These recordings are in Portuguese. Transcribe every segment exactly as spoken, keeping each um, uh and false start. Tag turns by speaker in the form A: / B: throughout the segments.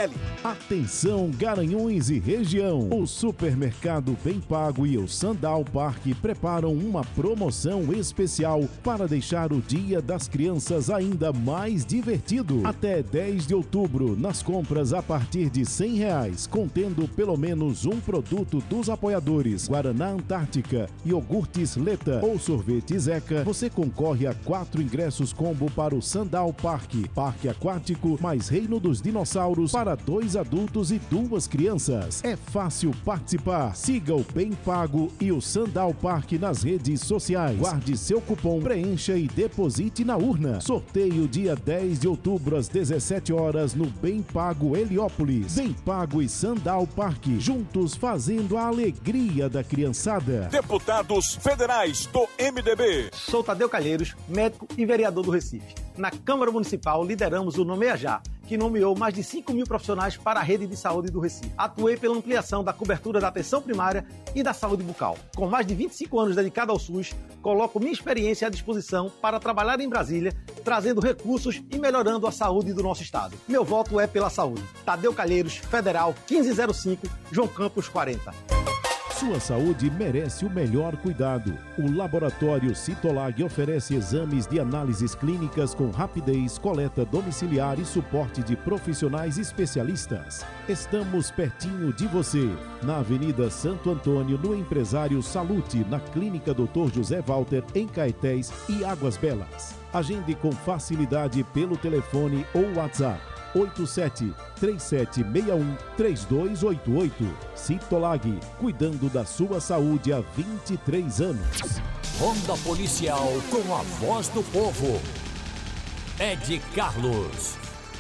A: L.
B: Atenção, Garanhuns e região. O Supermercado Bem Pago e o Sandal Parque preparam uma promoção especial para deixar o Dia das Crianças ainda mais divertido. Até dez de outubro, nas compras a partir de cem reais, contendo pelo menos um produto dos apoiadores, Guaraná Antártica, iogurtes Leta ou sorvete Zeca, você concorre a quatro ingressos combo para o Sandal Parque, parque aquático mais Reino dos Dinossauros para dois adultos e duas crianças. É fácil participar. Siga o Bem Pago e o Sandal Parque nas redes sociais. Guarde seu cupom, preencha e deposite na urna. Sorteio dia dez de outubro às dezessete horas no Bem Pago Heliópolis. Bem Pago e Sandal Parque, juntos fazendo a alegria da criançada.
A: Deputados federais do M D B.
C: Sou Tadeu Calheiros, médico e vereador do Recife. Na Câmara Municipal lideramos o Nomeia Já, que nomeou mais de cinco mil profissionais para a rede de saúde do Recife. Atuei pela ampliação da cobertura da atenção primária e da saúde bucal. Com mais de vinte e cinco anos dedicado ao SUS, coloco minha experiência à disposição para trabalhar em Brasília, trazendo recursos e melhorando a saúde do nosso estado. Meu voto é pela saúde. Tadeu Calheiros, Federal quinze zero cinco, João Campos quarenta.
B: Sua saúde merece o melhor cuidado. O Laboratório Citolag oferece exames de análises clínicas com rapidez, coleta domiciliar e suporte de profissionais especialistas. Estamos pertinho de você, na Avenida Santo Antônio, no Empresário Salute, na Clínica doutor José Walter, em Caetés e Águas Belas. Agende com facilidade pelo telefone ou WhatsApp. oito sete três sete seis um três dois oito oito. Citolag, cuidando da sua saúde há vinte e três anos.
D: Ronda Policial com a voz do povo. Ed Carlos.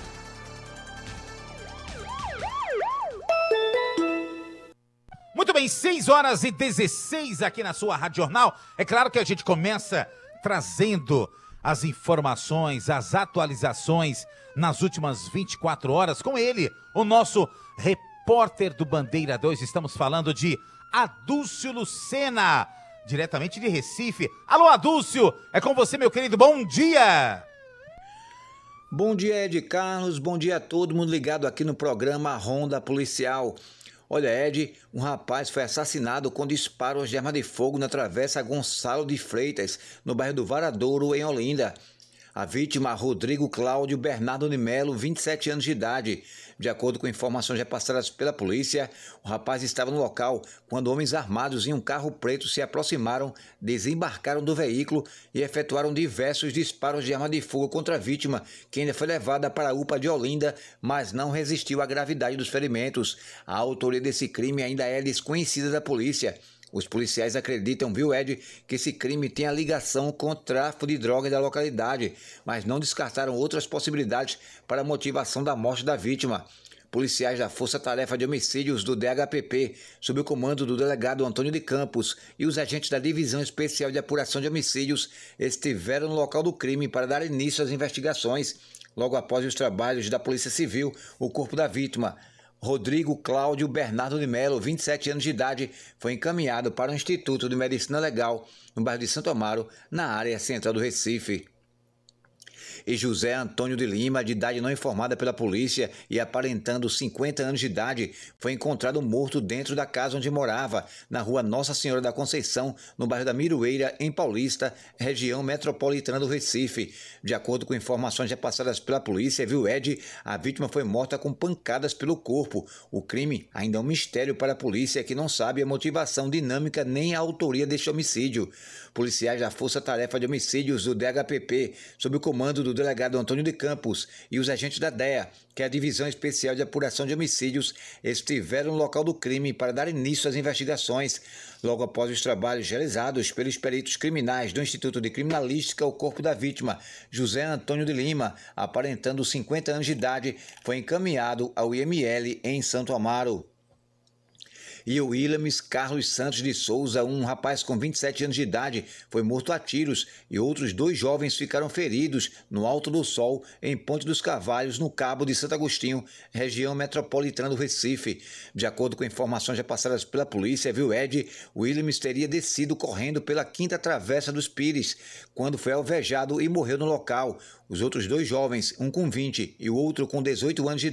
E: Muito bem, seis horas e dezesseis aqui na sua Rádio Jornal. É claro que a gente começa trazendo as informações, as atualizações nas últimas vinte e quatro horas com ele, o nosso repórter do Bandeira dois. Estamos falando de Adúcio Lucena, diretamente de Recife. Alô, Adúcio, é com você, meu querido, bom dia!
F: Bom dia, Ed Carlos, bom dia a todo mundo ligado aqui no programa Ronda Policial. Olha, Ed, um rapaz foi assassinado com disparos de arma de fogo na Travessa Gonçalo de Freitas, no bairro do Varadouro, em Olinda. A vítima, Rodrigo Cláudio Bernardo de Melo, vinte e sete anos de idade. De acordo com informações repassadas pela polícia, o rapaz estava no local quando homens armados em um carro preto se aproximaram, desembarcaram do veículo e efetuaram diversos disparos de arma de fogo contra a vítima, que ainda foi levada para a U P A de Olinda, mas não resistiu à gravidade dos ferimentos. A autoria desse crime ainda é desconhecida da polícia. Os policiais acreditam, viu, Ed, que esse crime tem a ligação com o tráfico de drogas da localidade, mas não descartaram outras possibilidades para a motivação da morte da vítima. Policiais da Força Tarefa de Homicídios do D H P P, sob o comando do delegado Antônio de Campos, e os agentes da Divisão Especial de Apuração de Homicídios estiveram no local do crime para dar início às investigações. Logo após os trabalhos da Polícia Civil, o corpo da vítima, Rodrigo Cláudio Bernardo de Melo, vinte e sete anos de idade, foi encaminhado para o Instituto de Medicina Legal, no bairro de Santo Amaro, na área central do Recife. E José Antônio de Lima, de idade não informada pela polícia e aparentando cinquenta anos de idade, foi encontrado morto dentro da casa onde morava, na rua Nossa Senhora da Conceição, no bairro da Miroeira, em Paulista, região metropolitana do Recife. De acordo com informações repassadas pela polícia, viu, Ed, a vítima foi morta com pancadas pelo corpo. O crime ainda é um mistério para a polícia, que não sabe a motivação dinâmica nem a autoria deste homicídio. Policiais da Força Tarefa de Homicídios do D H P P, sob o comando do delegado Antônio de Campos, e os agentes da D E A, que é a Divisão Especial de Apuração de Homicídios, estiveram no local do crime para dar início às investigações. Logo após os trabalhos realizados pelos peritos criminais do Instituto de Criminalística, o corpo da vítima, José Antônio de Lima, aparentando cinquenta anos de idade, foi encaminhado ao I M L em Santo Amaro. E o Williams Carlos Santos de Souza, um rapaz com vinte e sete anos de idade, foi morto a tiros e outros dois jovens ficaram feridos no Alto do Sol, em Ponte dos Carvalhos, no Cabo de Santo Agostinho, região metropolitana do Recife. De acordo com informações repassadas pela polícia, viu, Ed, Williams teria descido correndo pela Quinta Travessa dos Pires, quando foi alvejado e morreu no local. Os outros dois jovens, um com vinte e o outro com dezoito anos de idade,